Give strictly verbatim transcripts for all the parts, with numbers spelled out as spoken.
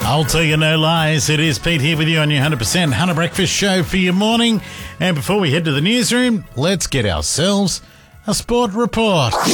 I'll tell you no lies. It is Pete here with you on your one hundred percent Hunter Breakfast Show for your morning. And before we head to the newsroom, let's get ourselves a sport report. On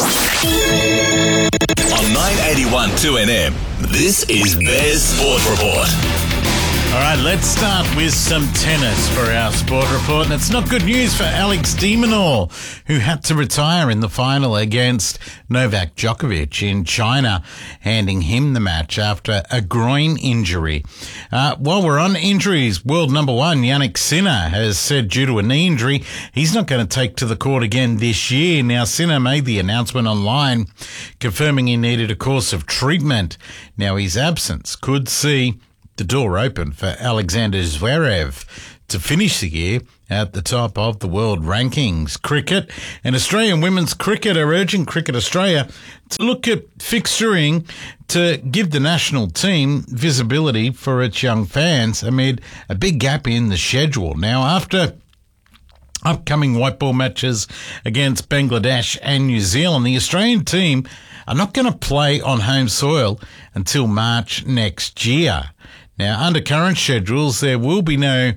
nine eighty-one two N M, this is Bears Sport Report. All right, let's start with some tennis for our sport report. And it's not good news for Alex de Minaur, who had to retire in the final against Novak Djokovic in China, handing him the match after a groin injury. Uh, while we're on injuries, world number one, Jannik Sinner, has said due to a knee injury, he's not going to take to the court again this year. Now, Sinner made the announcement online confirming he needed a course of treatment. Now, his absence could see the door open for Alexander Zverev to finish the year at the top of the world rankings. Cricket and Australian women's cricket are urging Cricket Australia to look at fixturing to give the national team visibility for its young fans amid a big gap in the schedule. Now, after upcoming white ball matches against Bangladesh and New Zealand, the Australian team are not going to play on home soil until March next year. Now, under current schedules, there will be no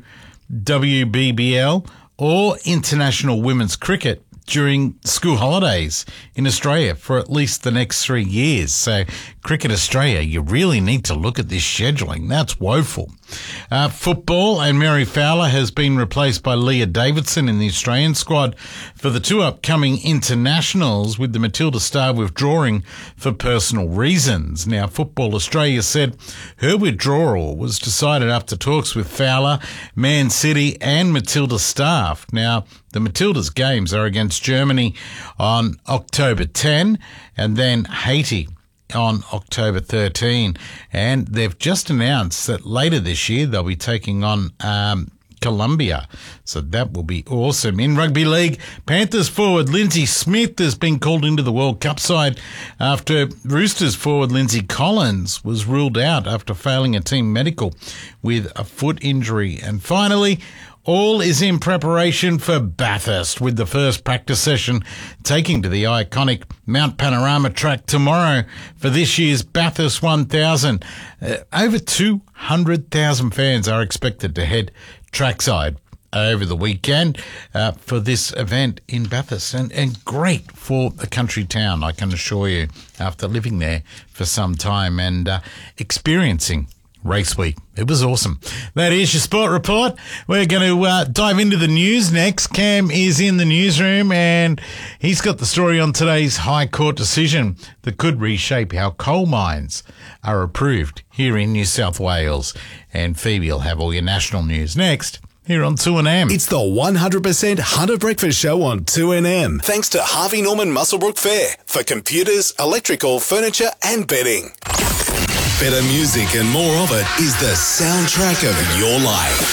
W B B L or international women's cricket during school holidays in Australia for at least the next three years. So, Cricket Australia, you really need to look at this scheduling. That's woeful. Uh, football, and Mary Fowler has been replaced by Leah Davidson in the Australian squad for the two upcoming internationals, with the Matilda star withdrawing for personal reasons. Now, Football Australia said her withdrawal was decided after talks with Fowler, Man City and Matilda staff. Now, the Matilda's games are against Germany on October tenth and then Haiti on October thirteenth. And they've just announced that later this year they'll be taking on um, Colombia. So that will be awesome. In rugby league, Panthers forward Lindsay Smith has been called into the World Cup side after Roosters forward Lindsay Collins was ruled out after failing a team medical with a foot injury. And finally, all is in preparation for Bathurst, with the first practice session taking to the iconic Mount Panorama track tomorrow for this year's Bathurst one thousand. Uh, over two hundred thousand fans are expected to head trackside over the weekend uh, for this event in Bathurst. And, and great for the country town, I can assure you, after living there for some time and uh, experiencing Race Week. It was awesome. That is your sport report. We're going to uh, dive into the news next. Cam is in the newsroom and he's got the story on today's High Court decision that could reshape how coal mines are approved here in New South Wales. And Phoebe will have all your national news next here on two N M. It's the one hundred percent Hunter Breakfast Show on two N M. Thanks to Harvey Norman Muswellbrook Fair for computers, electrical, furniture and bedding. Better music and more of it is the soundtrack of your life.